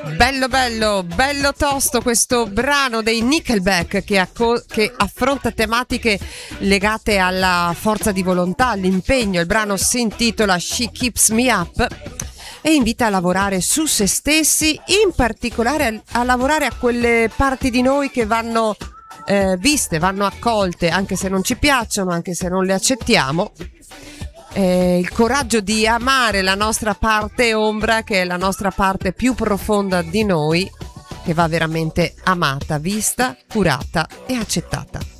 Bello tosto questo brano dei Nickelback che affronta tematiche legate alla forza di volontà, all'impegno. Il brano si intitola She Keeps Me Up e invita a lavorare su se stessi, in particolare a lavorare a quelle parti di noi che vanno viste, vanno accolte, anche se non ci piacciono, anche se non le accettiamo. Il coraggio di amare la nostra parte ombra, che è la nostra parte più profonda di noi, che va veramente amata, vista, curata e accettata.